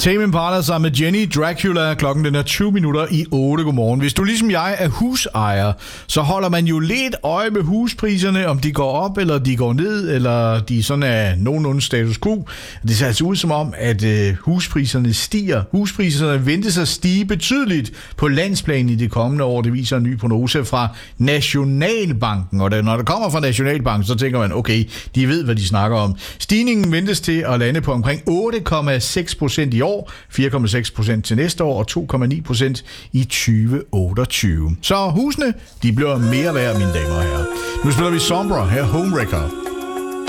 Tame Impala sammen med Jenny Dracula. Klokken den er 20 minutter i 8. Godmorgen. Hvis du ligesom jeg er husejer, så holder man jo lidt øje med huspriserne, om de går op, eller de går ned, eller de sådan er nogenlunde status quo. Det ser altså ud som om, at huspriserne stiger. Huspriserne ventes at stige betydeligt på landsplan i det kommende år. Det viser en ny prognose fra Nationalbanken. Og når det kommer fra Nationalbanken, så tænker man, okay, de ved, hvad de snakker om. Stigningen ventes til at lande på omkring 8,6% i år, 4,6% til næste år og 2,9% i 2028. Så husene, de bliver mere værd, mine damer og herrer. Nu spiller vi Sombra her, Homewrecker.